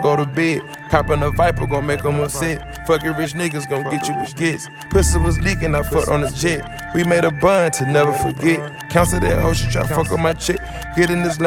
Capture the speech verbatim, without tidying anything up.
go to bed. Coppin' a Viper, gon' make them upset. Fucking rich niggas gon' get you with gets. Pussy was leaking, I fucked on the jet. We made a bun to never forget. Counsel that hoe, she try fuck on my chick. Get in this